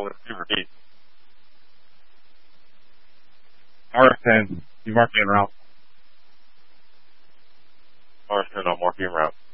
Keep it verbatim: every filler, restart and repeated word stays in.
rolling super deep. R S ten, you mark me en route. R S ten, I'll mark you en route.